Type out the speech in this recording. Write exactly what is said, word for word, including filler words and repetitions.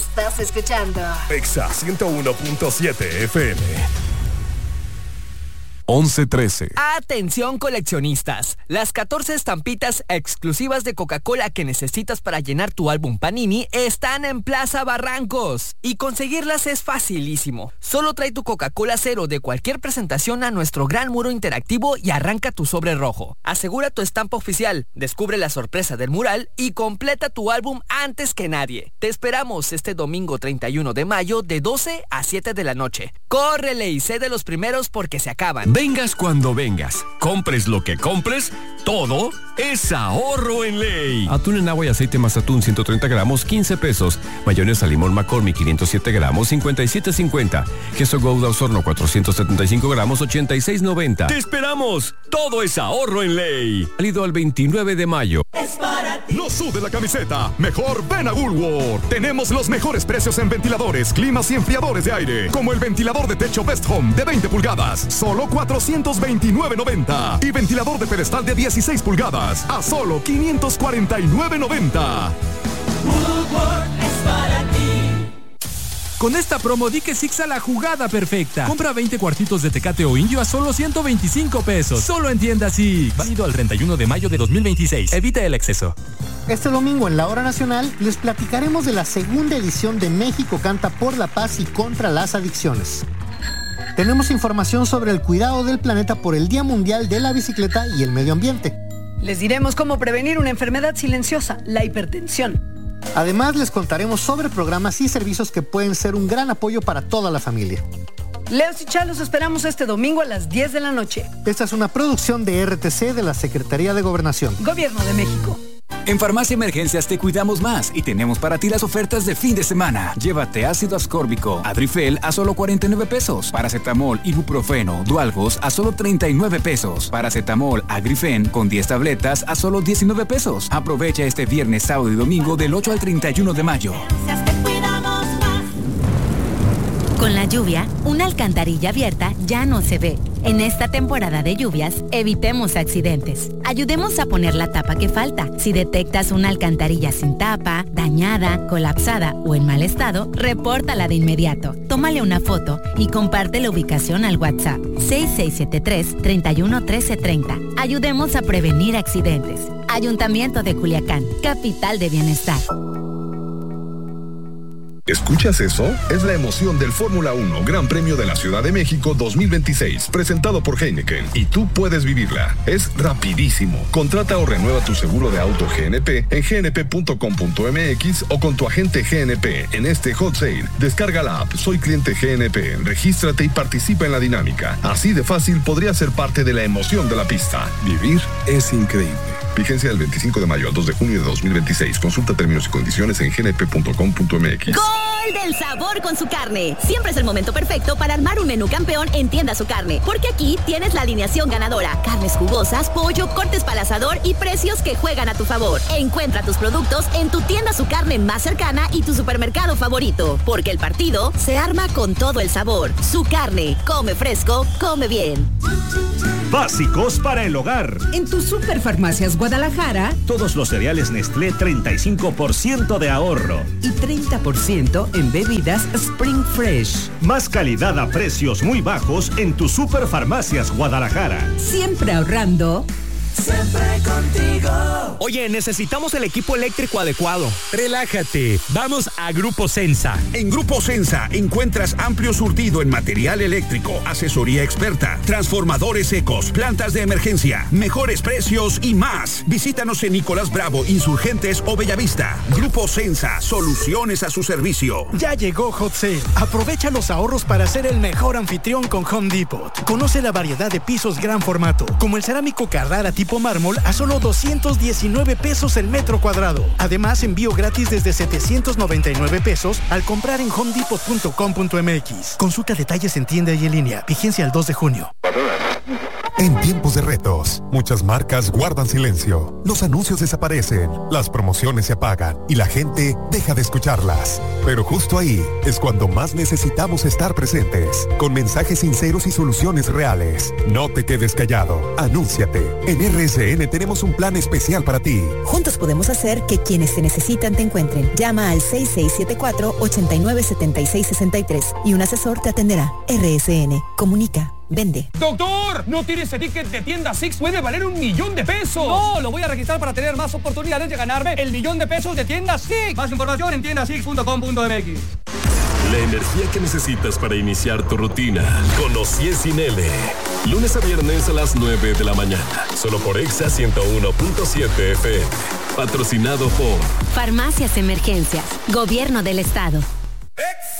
Estás escuchando Exa ciento uno punto siete F M. once trece. Atención coleccionistas, las catorce estampitas exclusivas de Coca-Cola que necesitas para llenar tu álbum Panini están en Plaza Barrancos y conseguirlas es facilísimo. Solo trae tu Coca-Cola cero de cualquier presentación a nuestro gran muro interactivo y arranca tu sobre rojo. Asegura tu estampa oficial, descubre la sorpresa del mural y completa tu álbum antes que nadie. Te esperamos este domingo treinta y uno de mayo de doce a siete de la noche. Córrele y sé de los primeros porque se acaban. Vengas cuando vengas, compres lo que compres, todo es ahorro en ley. Atún en agua y aceite Mazatún ciento treinta gramos, quince pesos. Mayonesa limón McCormick quinientos siete gramos, cincuenta y siete cincuenta. Queso Gouda Osorno cuatrocientos setenta y cinco gramos, ochenta y seis noventa. ¡Te esperamos! Todo es ahorro en ley. Válido al veintinueve de mayo. Es para ti. No sude la camiseta. Mejor ven a Woolworth. Tenemos los mejores precios en ventiladores, climas y enfriadores de aire. Como el ventilador de techo Best Home de veinte pulgadas. Solo cuatrocientos veintinueve noventa. Y ventilador de pedestal de dieciséis pulgadas. A solo quinientos cuarenta y nueve noventa. Woolworth es para ti. Con esta promo di que sí a la jugada perfecta. Compra veinte cuartitos de Tecate o Indio a solo ciento veinticinco pesos. Solo en tienda Six. Válido al treinta y uno de mayo de dos mil veintiséis. Evita el exceso. Este domingo en la Hora Nacional les platicaremos de la segunda edición de México Canta por la Paz y contra las Adicciones. Tenemos información sobre el cuidado del planeta por el Día Mundial de la Bicicleta y el Medio Ambiente. Les diremos cómo prevenir una enfermedad silenciosa, la hipertensión. Además, les contaremos sobre programas y servicios que pueden ser un gran apoyo para toda la familia. Leos y Chá, los esperamos este domingo a las diez de la noche. Esta es una producción de R T C de la Secretaría de Gobernación. Gobierno de México. En Farmacia Emergencias te cuidamos más y tenemos para ti las ofertas de fin de semana. Llévate ácido ascórbico, Adrifel a solo cuarenta y nueve pesos. Paracetamol, ibuprofeno, Dualgos a solo treinta y nueve pesos. Paracetamol, Agrifen con diez tabletas a solo diecinueve pesos. Aprovecha este viernes, sábado y domingo del ocho al treinta y uno de mayo. Con la lluvia, una alcantarilla abierta ya no se ve. En esta temporada de lluvias, evitemos accidentes. Ayudemos a poner la tapa que falta. Si detectas una alcantarilla sin tapa, dañada, colapsada o en mal estado, repórtala de inmediato. Tómale una foto y comparte la ubicación al WhatsApp seis seis siete tres, treinta y uno, trece treinta. Ayudemos a prevenir accidentes. Ayuntamiento de Culiacán, capital de bienestar. ¿Escuchas eso? Es la emoción del Fórmula uno Gran Premio de la Ciudad de México dos mil veintiséis, presentado por Heineken, y tú puedes vivirla. Es rapidísimo. Contrata o renueva tu seguro de auto G N P en g n p punto com punto m x o con tu agente G N P en este hot sale. Descarga la app Soy Cliente G N P, regístrate y participa en la dinámica. Así de fácil podría ser parte de la emoción de la pista. Vivir es increíble. Vigencia del veinticinco de mayo al dos de junio de dos mil veintiséis. Consulta términos y condiciones en g n p punto com punto m x. ¡Gol del sabor con Su Carne! Siempre es el momento perfecto para armar un menú campeón en Tienda Su Carne, porque aquí tienes la alineación ganadora. Carnes jugosas, pollo, cortes para el asador y precios que juegan a tu favor. Encuentra tus productos en tu Tienda Su Carne más cercana y tu supermercado favorito, porque el partido se arma con todo el sabor. Su Carne, come fresco, come bien. Básicos para el hogar. En tus Superfarmacias Guadalajara, todos los cereales Nestlé treinta y cinco por ciento de ahorro. Y treinta por ciento en bebidas Spring Fresh. Más calidad a precios muy bajos en tus Superfarmacias Guadalajara. Siempre ahorrando. Siempre contigo. Oye, necesitamos el equipo eléctrico adecuado. Relájate, vamos a Grupo Sensa. En Grupo Sensa encuentras amplio surtido en material eléctrico, asesoría experta, transformadores secos, plantas de emergencia, mejores precios y más. Visítanos en Nicolás Bravo, Insurgentes o Bellavista. Grupo Sensa, soluciones a su servicio. Ya llegó Hot Sale. Aprovecha los ahorros para ser el mejor anfitrión con Home Depot. Conoce la variedad de pisos gran formato, como el cerámico Carrara tipo mármol a solo doscientos diecinueve pesos el metro cuadrado. Además, envío gratis desde setecientos noventa y nueve pesos al comprar en home depot punto com punto m x. Consulta detalles en tienda y en línea. Vigencia el dos de junio. En tiempos de retos, muchas marcas guardan silencio. Los anuncios desaparecen, las promociones se apagan y la gente deja de escucharlas. Pero justo ahí es cuando más necesitamos estar presentes, con mensajes sinceros y soluciones reales. No te quedes callado, anúnciate. En R S N tenemos un plan especial para ti. Juntos podemos hacer que quienes te necesitan te encuentren. Llama al seis seis siete cuatro, ocho nueve siete seis seis tres y un asesor te atenderá. R S N, comunica. Vende. ¡Doctor! ¿No tiene ese ticket de tienda Six? ¡Puede valer un millón de pesos! No, lo voy a registrar para tener más oportunidades de ganarme el millón de pesos de tienda Six. Más información en tienda six punto com punto m x. La energía que necesitas para iniciar tu rutina. Conocí sin L. Lunes a viernes a las nueve de la mañana. Solo por Exa ciento uno punto siete F M. Patrocinado por Farmacias Emergencias. Gobierno del Estado.